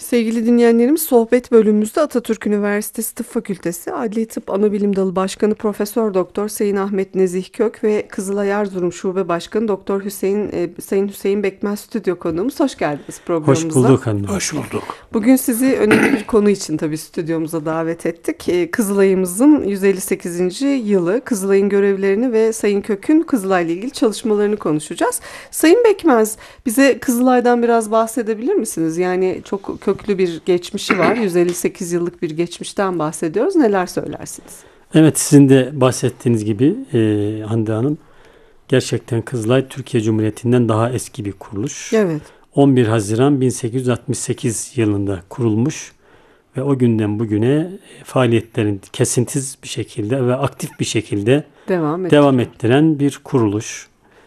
Sevgili dinleyenlerimiz, sohbet bölümümüzde Atatürk Üniversitesi Tıp Fakültesi Adli Tıp Anabilim Dalı Başkanı Profesör Doktor Sayın Ahmet Nezih Kök ve Kızılay Erzurum Şube Başkanı Doktor Sayın Hüseyin Bekmez stüdyo konuğumuz. Hoş geldiniz programımıza. Hoş bulduk anne. Hoş bulduk. Bugün sizi önemli bir konu için tabii stüdyomuza davet ettik. Kızılay'ımızın 158. yılı, Kızılay'ın görevlerini ve Sayın Kök'ün Kızılay'la ilgili çalışmalarını konuşacağız. Sayın Bekmez, bize Kızılay'dan biraz bahsedebilir misiniz? Yani çok köklü bir geçmişi var. 158 yıllık bir geçmişten bahsediyoruz. Neler söylersiniz? Evet, sizin de bahsettiğiniz gibi Hande Hanım, gerçekten Kızılay Türkiye Cumhuriyeti'nden daha eski bir kuruluş. Evet. 11 Haziran 1868 yılında kurulmuş ve o günden bugüne faaliyetlerini kesintisiz bir şekilde ve aktif bir şekilde devam ettiren bir kuruluş.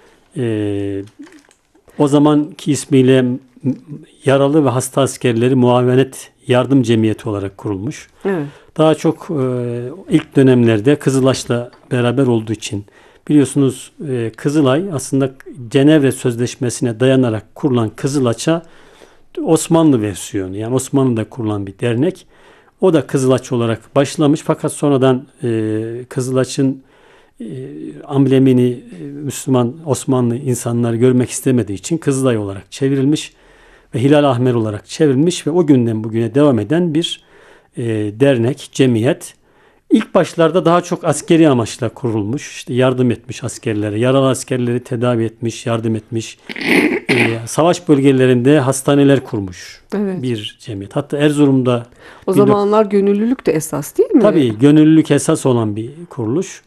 O zamanki ismiyle Yaralı ve Hasta Askerleri Muavenet Yardım Cemiyeti olarak kurulmuş. Evet. Daha çok ilk dönemlerde Kızılaç'la beraber olduğu için biliyorsunuz, Kızılay aslında Cenevre Sözleşmesi'ne dayanarak kurulan Kızılaç'a Osmanlı versiyonu, yani Osmanlı'da kurulan bir dernek. O da Kızılaç olarak başlamış, fakat sonradan Kızılaç'ın amblemini Müslüman Osmanlı insanları görmek istemediği için Kızılay olarak çevrilmiş ve Hilal Ahmer olarak çevrilmiş ve o günden bugüne devam eden bir dernek, cemiyet. İlk başlarda daha çok askeri amaçla kurulmuş. İşte yardım etmiş askerlere, yaralı askerleri tedavi etmiş, yardım etmiş. Savaş bölgelerinde hastaneler kurmuş. Evet. Bir cemiyet. Hatta Erzurum'da o zamanlar gönüllülük de esas değil mi? Tabii gönüllülük esas olan bir kuruluş.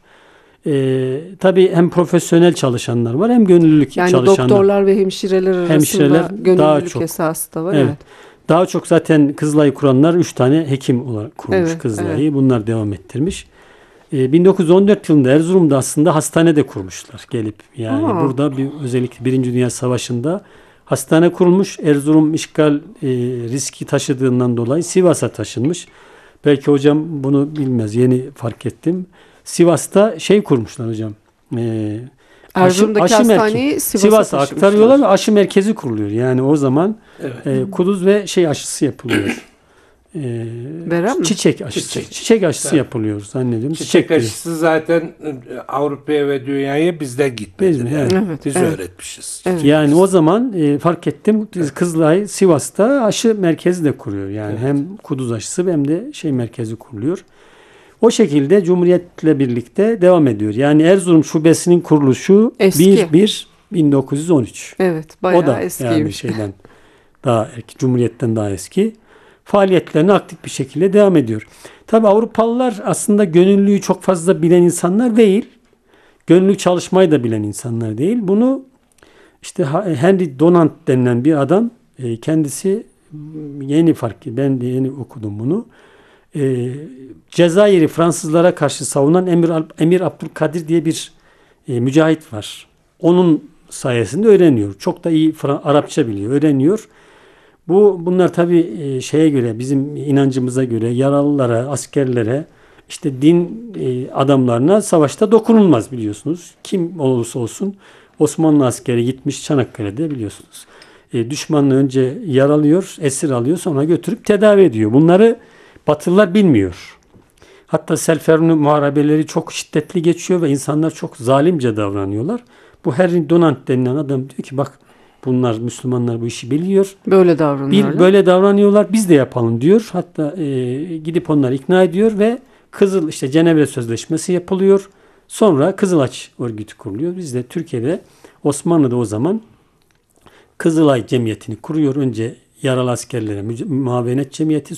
Tabii hem profesyonel çalışanlar var, hem gönüllülük yani çalışanlar. Yani doktorlar ve hemşireler arasında gönüllülük esası da var. Evet. Daha çok zaten Kızılay'ı kuranlar 3 tane hekim olarak kurmuş, evet, Kızılay'ı. Evet. Bunlar devam ettirmiş. 1914 yılında Erzurum'da aslında hastane de kurmuşlar gelip. Yani burada özellikle 1. Dünya Savaşı'nda hastane kurulmuş. Erzurum işgal riski taşıdığından dolayı Sivas'a taşınmış. Belki hocam bunu bilmez, yeni fark ettim. Sivas'ta kurmuşlar hocam. Erzurum'daki hastaneyi Sivas'a aktarıyorlar ve aşı merkezi kuruluyor. Yani o zaman kuduz ve aşısı yapılıyor. Çiçek aşısı. Çiçek aşısı yapılıyor zannediyorum. Çiçek aşısı zaten Avrupa'ya ve dünyaya bizden gitmedi. Biz öğretmişiz. Evet. Yani o zaman fark ettim, Kızılay Sivas'ta aşı merkezi de kuruyor. Yani hem kuduz aşısı hem de merkezi kuruluyor. O şekilde Cumhuriyet'le birlikte devam ediyor. Yani Erzurum Şubesi'nin kuruluşu 1913. Evet, bayağı o da eskiymiş. Yani daha Cumhuriyet'ten daha eski. Faaliyetlerine aktif bir şekilde devam ediyor. Tabii Avrupalılar aslında gönüllüyü çok fazla bilen insanlar değil. Gönüllü çalışmayı da bilen insanlar değil. Bunu Henry Donant denilen bir adam, kendisi yeni ben de yeni okudum bunu. Cezayir'i Fransızlara karşı savunan Emir Abdülkadir diye bir mücahit var. Onun sayesinde öğreniyor. Çok da iyi Arapça biliyor, öğreniyor. Bunlar tabii göre, bizim inancımıza göre yaralılara, askerlere, din adamlarına savaşta dokunulmaz, biliyorsunuz. Kim olursa olsun Osmanlı askeri gitmiş Çanakkale'de, biliyorsunuz. Düşmanını önce yaralıyor, esir alıyor, sonra götürüp tedavi ediyor. Bunları Batılılar bilmiyor. Hatta Selferun'un muharebeleri çok şiddetli geçiyor ve insanlar çok zalimce davranıyorlar. Bu Henry Donant denilen adam diyor ki, bak, bunlar Müslümanlar bu işi biliyor. Böyle davranıyorlar. Böyle davranıyorlar. Biz de yapalım diyor. Hatta gidip onları ikna ediyor ve Cenevre Sözleşmesi yapılıyor. Sonra Kızılaç örgütü kuruluyor. Biz de Türkiye'de, Osmanlı'da o zaman Kızılay Cemiyeti'ni kuruyor. Önce yaralı askerlere muavenet cemiyeti,